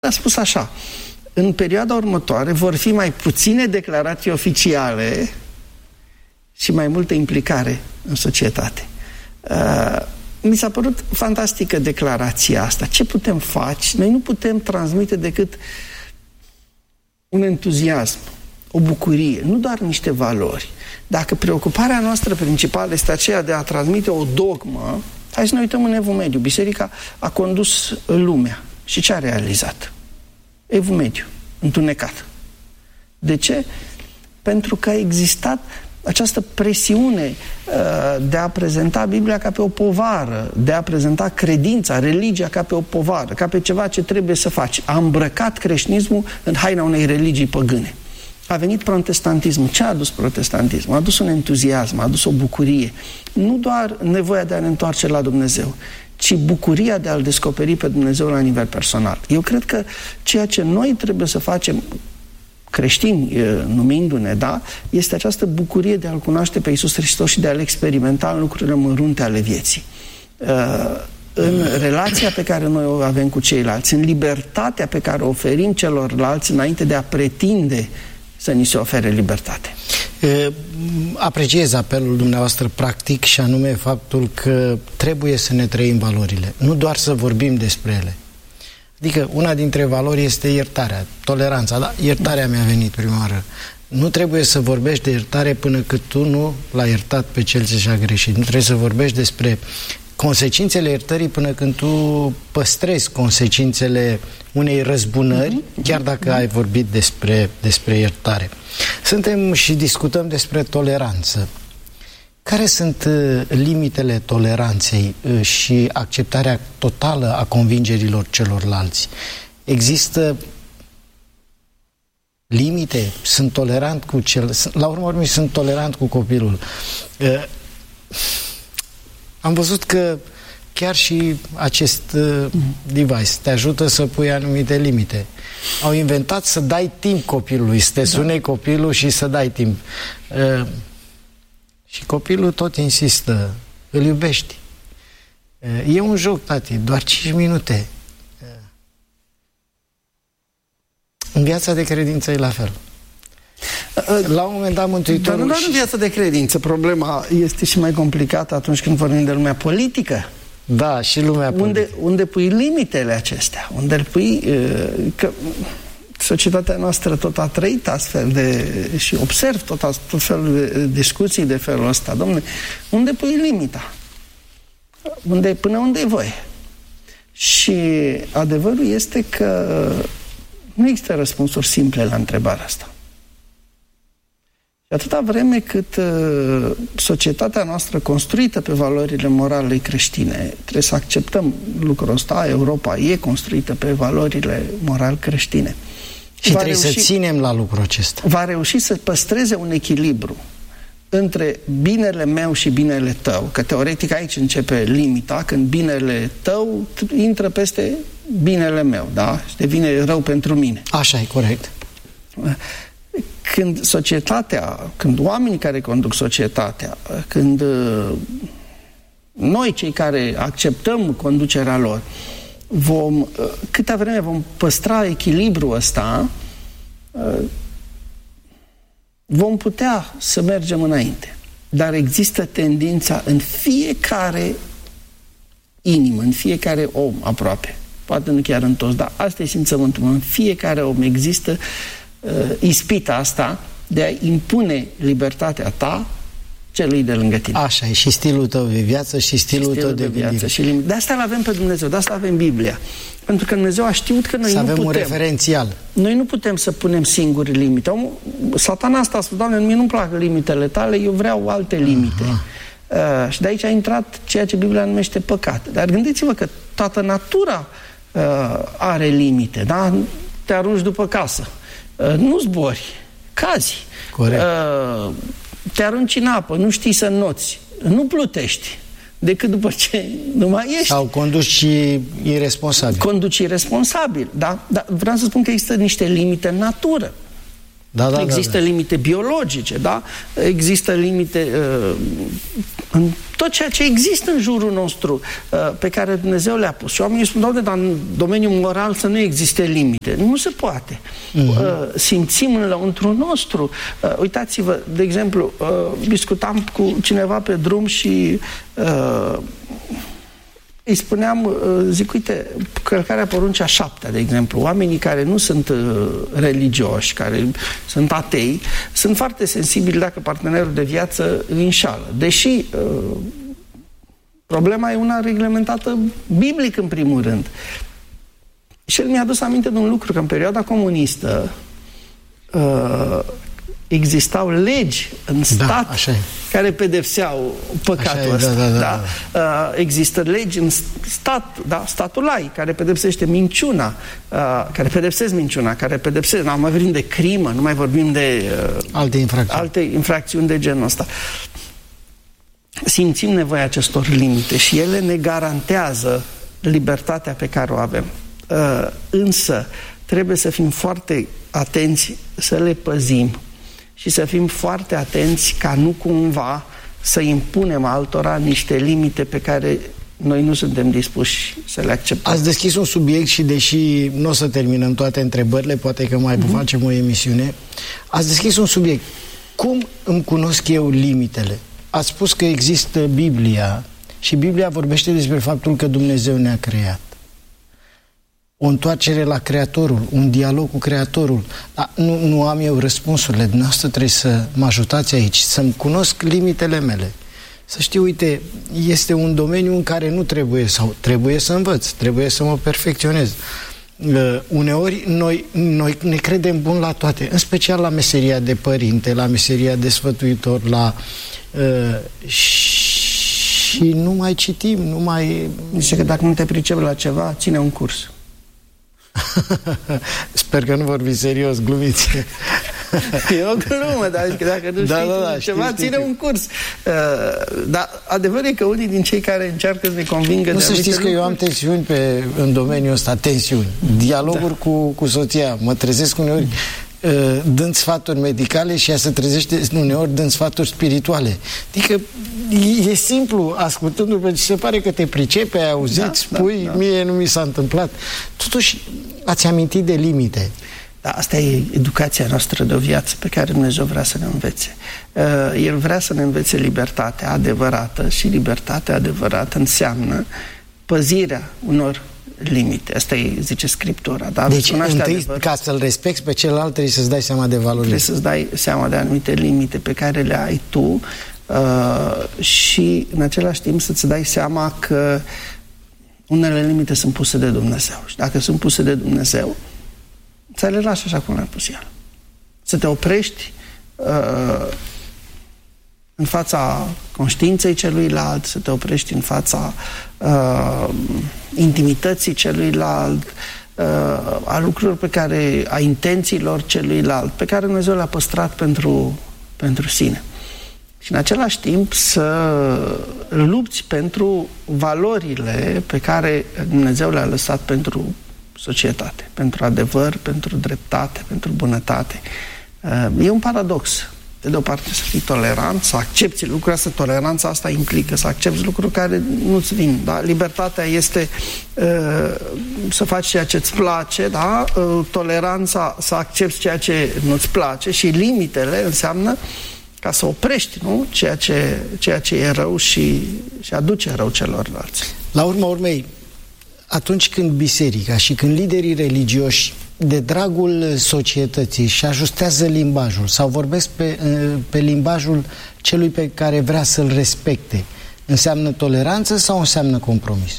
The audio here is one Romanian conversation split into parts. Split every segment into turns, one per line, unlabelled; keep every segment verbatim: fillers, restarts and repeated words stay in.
a spus așa: în perioada următoare vor fi mai puține declarații oficiale și mai multă implicare în societate. Uh, mi s-a părut fantastică declarația asta. Ce putem face? Noi nu putem transmite decât un entuziasm, o bucurie, nu doar niște valori. Dacă preocuparea noastră principală este aceea de a transmite o dogmă, hai să ne uităm în Evul Mediu. Biserica a condus lumea. Și ce a realizat? Evul Mediu, întunecat. De ce? Pentru că a existat această presiune uh, de a prezenta Biblia ca pe o povară, de a prezenta credința, religia ca pe o povară, ca pe ceva ce trebuie să faci. A îmbrăcat creștinismul în haina unei religii păgâne. A venit protestantismul. Ce a adus protestantismul? A adus un entuziasm, a adus o bucurie. Nu doar nevoia de a ne întoarce la Dumnezeu, ci bucuria de a-L descoperi pe Dumnezeu la nivel personal. Eu cred că ceea ce noi trebuie să facem, creștini numindu-ne, da, este această bucurie de a-L cunoaște pe Iisus Hristos și de a-L experimenta în lucrurile mărunte ale vieții. În relația pe care noi o avem cu ceilalți, în libertatea pe care o oferim celorlalți înainte de a pretinde să ni se ofere libertate.
Apreciez apelul dumneavoastră practic și anume faptul că trebuie să ne trăim valorile, nu doar să vorbim despre ele. Adică una dintre valori este iertarea, toleranța, da? Iertarea mi-a venit prima oară. Nu trebuie să vorbești de iertare până cât tu nu l-ai iertat pe cel ce și-a greșit. Nu trebuie să vorbești despre consecințele iertării până când tu păstrezi consecințele unei răzbunări, chiar dacă ai vorbit despre, despre iertare. Suntem și discutăm despre toleranță. Care sunt limitele toleranței și acceptarea totală a convingerilor celorlalți? Există limite? Sunt tolerant cu cel... La urmă urmei sunt tolerant cu copilul. Am văzut că chiar și acest uh, device te ajută să pui anumite limite. Au inventat să dai timp copilului, să te sune da. copilul și să dai timp. Uh, și copilul tot insistă, îl iubești. Uh, e un joc, tati, doar cinci minute. Uh, în viața de credință e la fel. La un moment dat Mântuitorul...
Dar nu doar în viața de credință, problema este și mai complicată atunci când vorbim de lumea politică.
Da, și lumea politică.
Unde, unde pui limitele acestea? Unde îl pui... Că societatea noastră tot a trăit astfel de... și observ tot, tot felul de discuții de felul ăsta. Dom'le, unde pui limita? Unde, până unde e voie? Și adevărul este că nu există răspunsuri simple la întrebarea asta. Atâta vreme cât uh, societatea noastră construită pe valorile morale creștine, trebuie să acceptăm lucrul ăsta, Europa e construită pe valorile morale creștine.
Și trebuie reuși, să ținem la lucrul acesta.
Va reuși să păstreze un echilibru între binele meu și binele tău, că teoretic aici începe limita, când binele tău intră peste binele meu, da? Și devine rău pentru mine.
Așa e, corect.
Când societatea, când oamenii care conduc societatea, când noi, cei care acceptăm conducerea lor, vom, câtă vreme vom păstra echilibrul ăsta, vom putea să mergem înainte. Dar există tendința în fiecare inimă, în fiecare om aproape, poate nu chiar în toți, dar asta e simțământul, în fiecare om există uh, ispita asta de a impune libertatea ta celui de lângă tine.
Așa e, și stilul tău de viață și stilul, și stilul tău de, de viață. Și lim...
De asta l-avem pe Dumnezeu, de asta avem Biblia. Pentru că Dumnezeu a știut că noi
să
nu
avem
putem.
un referențial.
Noi nu putem să punem singuri limite. Satana asta a spus, Doamne, mie nu-mi plac limitele tale, eu vreau alte limite. Uh, și de aici a intrat ceea ce Biblia numește păcat. Dar gândiți-vă că toată natura uh, are limite, da? Te arunci după casă, uh, nu zbori, cazi.
Corect.
Uh, te arunci în apă, nu știi să înnoți, nu plutești decât după ce nu mai ești.
Sau conduci irresponsabil.
Conduci irresponsabil, da? Dar vreau să spun că există niște limite în natură.
Da, da,
există
da, da.
limite biologice, da? Există limite uh, în tot ceea ce există în jurul nostru, uh, pe care Dumnezeu le-a pus. Și oamenii spun, Doamne, dar în domeniul moral să nu existe limite. Nu se poate. Uh-huh. Uh, simțim în lăuntru nostru. Uh, uitați-vă, de exemplu, uh, discutam cu cineva pe drum și uh, îi spuneam, zic, uite, călcarea poruncea șaptea, de exemplu, oamenii care nu sunt uh, religioși, care sunt atei, sunt foarte sensibili dacă partenerul de viață îi înșală. Deși uh, problema e una reglementată biblic, în primul rând. Și el mi-a adus aminte de un lucru, că în perioada comunistă uh, existau legi în stat, da, care pedepseau păcatul ăsta. Da, da, da, da. Da? Există legi în stat, da? Statul laic, care pedepsește minciuna, care pedepsesc minciuna, care pedepsesc, nu mai vorbim de crimă, nu mai vorbim de
alte infracțiuni,
alte infracțiuni de genul ăsta. Simțim nevoia acestor limite și ele ne garantează libertatea pe care o avem. Însă trebuie să fim foarte atenți să le păzim și să fim foarte atenți ca nu cumva să impunem altora niște limite pe care noi nu suntem dispuși să le acceptăm.
Ați deschis un subiect și deși nu o să terminăm toate întrebările, poate că mai uh-huh. facem o emisiune, ați deschis un subiect. Cum îmi cunosc eu limitele? Ați spus că există Biblia și Biblia vorbește despre faptul că Dumnezeu ne-a creat. O întoarcere la Creatorul, un dialog cu Creatorul. Dar nu, nu am eu răspunsurile. Dumneavoastră trebuie să mă ajutați aici, să-mi cunosc limitele mele. Să știu, uite, este un domeniu în care nu trebuie, sau trebuie să învăț, trebuie să mă perfecționez. Uh, uneori noi, noi ne credem bun la toate, în special la meseria de părinte, la meseria de sfătuitor, la... Uh, și nu mai citim, nu mai...
Zice că dacă nu te pricepi la ceva, ține un curs.
Sper că nu vorbi serios, glumiți.
E o glumă, dar dacă nu
da,
știi
da, da,
ceva,
știu,
ține
știu.
un curs. Uh, dar adevărul e că unii din cei care încearcă să ne convingă...
Nu
de
să știți că
lucruri...
eu am tensiuni pe, în domeniul ăsta, tensiuni. Dialoguri da. cu, cu soția. Mă trezesc uneori uh, dând sfaturi medicale și ea se trezește uneori dând sfaturi spirituale. Adică e, e simplu, ascultându-l, pentru că se pare că te pricepe, ai auzit, da, spui, da, da. Mie nu mi s-a întâmplat. Totuși, ați amintit de limite.
Da, asta e educația noastră de o viață pe care Dumnezeu vrea să ne învețe. El vrea să ne învețe libertatea adevărată și libertatea adevărată înseamnă păzirea unor limite. Asta e, zice Scriptura. Da?
Deci, întâi, ca să-l respecti pe celălalt, trebuie să-ți dai seama de valorile.
Trebuie să-ți dai seama de anumite limite pe care le ai tu uh, și, în același timp, să-ți dai seama că unele limite sunt puse de Dumnezeu. Și dacă sunt puse de Dumnezeu, să le lași așa cum le-a pus El. Să te oprești uh, în fața conștiinței celuilalt, să te oprești în fața uh, intimității celuilalt, uh, a lucrurilor pe care, a intențiilor celuilalt, pe care Dumnezeu le-a păstrat pentru, pentru sine. Și în același timp să lupți pentru valorile pe care Dumnezeu le-a lăsat pentru societate, pentru adevăr, pentru dreptate, pentru bunătate. E un paradox. De de o parte să fii tolerant, să accepti lucrurile astea, toleranța asta implică să accepti lucruri care nu-ți vin, da? Libertatea este uh, să faci ceea ce îți place, da? Uh, toleranța să accepti ceea ce nu-ți place și limitele înseamnă ca să oprești, nu? Ceea ce, ceea ce e rău și, și aduce rău celorlalți.
La urma urmei, atunci când biserica și când liderii religioși, de dragul societății, și ajustează limbajul sau vorbesc pe, pe limbajul celui pe care vrea să-l respecte, înseamnă toleranță sau înseamnă compromis?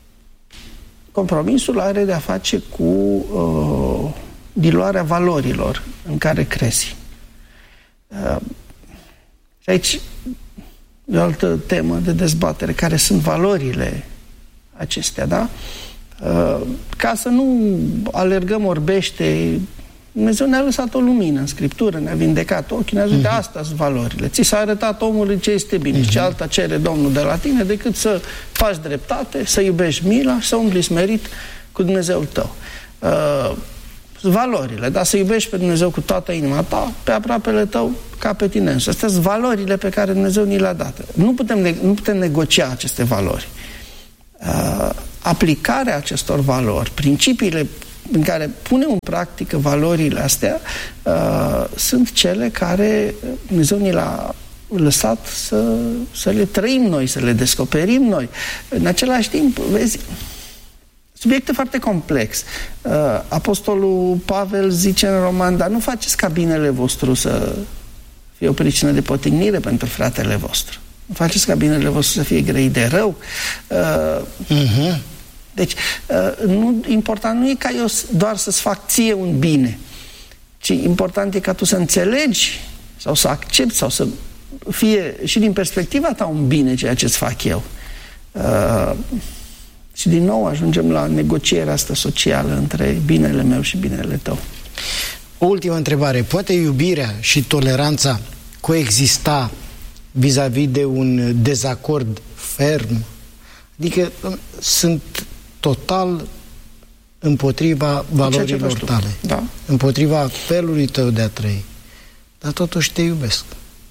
Compromisul are de a face cu uh, diluarea valorilor în care crezi. Uh, și aici e o altă temă de dezbatere, care sunt valorile acestea, da? Uh, ca să nu alergăm orbește, Dumnezeu ne-a lăsat o lumină în Scriptură, ne-a vindecat ochii, ne-a zis, uh-huh. de astea sunt valorile. Ți s-a arătat omului ce este bine uh-huh. și ce alta cere Domnul de la tine decât să faci dreptate, să iubești mila și să umbli smerit cu Dumnezeul tău. Uh, valorile, da? Să iubești pe Dumnezeu cu toată inima ta, pe aproapele tău ca pe tine însuți. Astea sunt valorile pe care Dumnezeu ni le-a dat. Nu putem, nu putem negocia aceste valori. Uh, aplicarea acestor valori, principiile în care punem în practică valorile astea, uh, sunt cele care Dumnezeu ni l-a lăsat să, să le trăim noi, să le descoperim noi. În același timp, vezi, subiectul foarte complex. Uh, Apostolul Pavel zice în Roman, dar nu faceți ca binele vostru să fie o pricină de potignire pentru fratele vostru. Nu faceți ca binele vostru să fie grăit de rău. Uh, uh-huh. Deci, uh, nu, important nu e ca eu doar să-ți fac ție un bine, ci important e ca tu să înțelegi sau să accepti sau să fie și din perspectiva ta un bine ceea ce-ți fac eu. Uh, și din nou ajungem la negocierea asta socială între binele meu și binele tău.
O ultimă întrebare. Poate iubirea și toleranța coexista vis-a-vis de un dezacord ferm? Adică sunt total împotriva valorilor tale,
da.
Împotriva felului tău de a trăi, dar totuși te iubesc.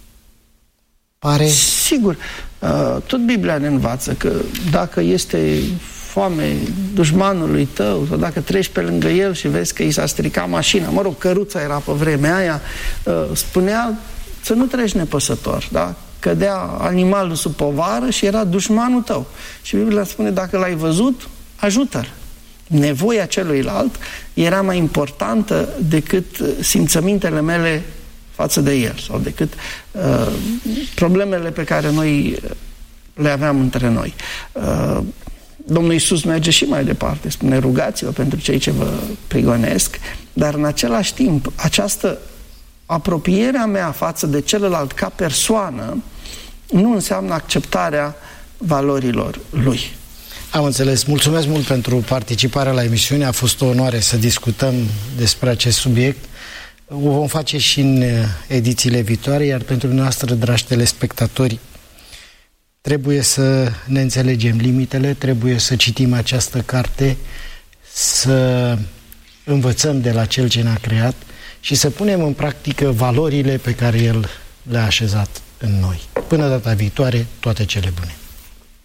Pare...
Sigur, tot Biblia ne învață că dacă este foame dușmanului tău, sau dacă treci pe lângă el și vezi că i s-a stricat mașina, mă rog, căruța era pe vremea aia, spunea să nu treci nepăsător, da? Cădea animalul sub povară și era dușmanul tău. Și Biblia spune, dacă l-ai văzut, ajută-l. Nevoia celuilalt era mai importantă decât simțămintele mele față de el sau decât uh, problemele pe care noi le aveam între noi. Uh, Domnul Iisus merge și mai departe, spune, rugați-vă pentru cei ce vă prigonesc, dar în același timp această apropierea mea față de celălalt ca persoană nu înseamnă acceptarea valorilor lui.
Am înțeles. Mulțumesc mult pentru participarea la emisiune. A fost o onoare să discutăm despre acest subiect. O vom face și în edițiile viitoare, iar pentru noastră, dragi telespectatori, trebuie să ne înțelegem limitele, trebuie să citim această carte, să învățăm de la Cel ce ne-a creat și să punem în practică valorile pe care El le-a așezat în noi. Până data viitoare, toate cele bune!